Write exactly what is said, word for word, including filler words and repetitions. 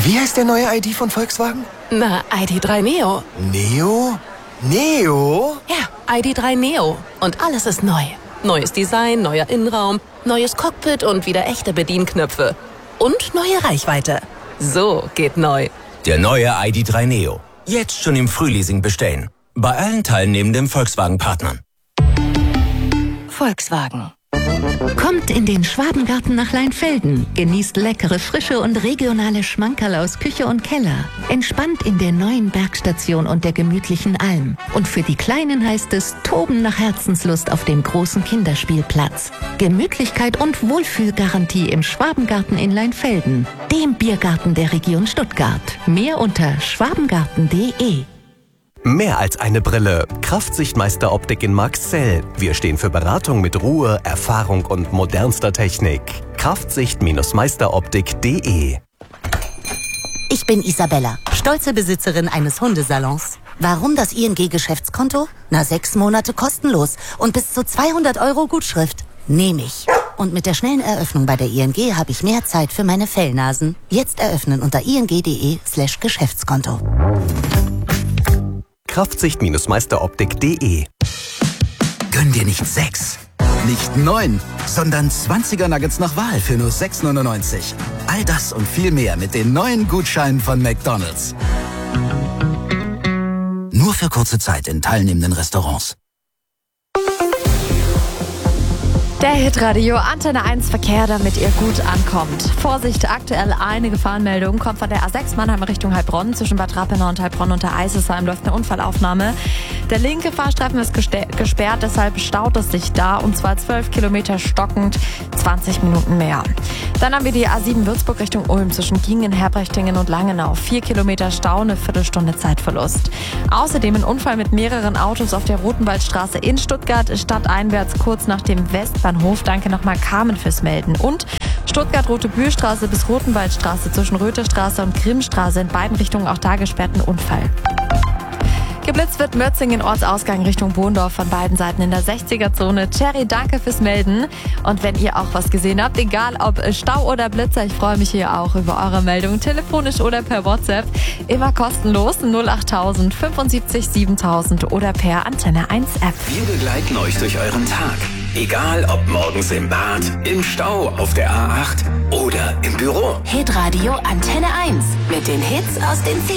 Wie heißt der neue I D von Volkswagen? Na, I D drei Neo. Neo? Neo? Ja, I D drei Neo. Und alles ist neu. Neues Design, neuer Innenraum, neues Cockpit und wieder echte Bedienknöpfe. Und neue Reichweite. So geht neu. Der neue I D drei Neo. Jetzt schon im Frühleasing bestellen. Bei allen teilnehmenden Volkswagen-Partnern. Volkswagen. Kommt in den Schwabengarten nach Leinfelden. Genießt leckere, frische und regionale Schmankerl aus Küche und Keller. Entspannt in der neuen Bergstation und der gemütlichen Alm. Und für die Kleinen heißt es Toben nach Herzenslust auf dem großen Kinderspielplatz. Gemütlichkeit und Wohlfühlgarantie im Schwabengarten in Leinfelden. Dem Biergarten der Region Stuttgart. Mehr unter schwabengarten punkt de. Mehr als eine Brille. Kraftsichtmeister Optik in Marxzell. Wir stehen für Beratung mit Ruhe, Erfahrung und modernster Technik. Kraftsicht-meisteroptik punkt de. Ich bin Isabella, stolze Besitzerin eines Hundesalons. Warum das I N G-Geschäftskonto? Na, sechs Monate kostenlos und bis zu zweihundert Euro Gutschrift. Nehme ich. Und mit der schnellen Eröffnung bei der I N G habe ich mehr Zeit für meine Fellnasen. Jetzt eröffnen unter ing.de slash Geschäftskonto. Kraftsicht-meisteroptik punkt de. Gönn dir nicht sechs, nicht neun, sondern zwanziger Nuggets nach Wahl für nur sechs neunundneunzig. All das und viel mehr mit den neuen Gutscheinen von McDonald's. Nur für kurze Zeit in teilnehmenden Restaurants. Der Hitradio Antenne eins Verkehr, damit ihr gut ankommt. Vorsicht, aktuell eine Gefahrenmeldung kommt von der A sechs Mannheim Richtung Heilbronn. Zwischen Bad Rappenau und Heilbronn unter Eisesheim läuft eine Unfallaufnahme. Der linke Fahrstreifen ist gesperrt, deshalb staut es sich da. Und zwar zwölf Kilometer stockend, zwanzig Minuten mehr. Dann haben wir die A sieben Würzburg Richtung Ulm zwischen Gingen, Herbrechtingen und Langenau. Vier Kilometer Stau, eine Viertelstunde Zeitverlust. Außerdem ein Unfall mit mehreren Autos auf der Rotenwaldstraße in Stuttgart, stadteinwärts kurz nach dem Westbahnhof. Danke nochmal Carmen fürs Melden. Und Stuttgart-Rote-Bühlstraße bis Rotenwaldstraße zwischen Rötherstraße und Grimmstraße in beiden Richtungen auch da gesperrten Unfall. Geblitzt wird Mörzingen Ortsausgang Richtung Bohndorf von beiden Seiten in der sechziger-Zone. Cherry, danke fürs Melden. Und wenn ihr auch was gesehen habt, egal ob Stau oder Blitzer, ich freue mich hier auch über eure Meldung, telefonisch oder per WhatsApp. Immer kostenlos null achttausend fünfundsiebzig siebentausend oder per Antenne eins App. Wir begleiten euch durch euren Tag. Egal ob morgens im Bad, im Stau, auf der A acht oder im Büro. Hitradio Antenne eins mit den Hits aus den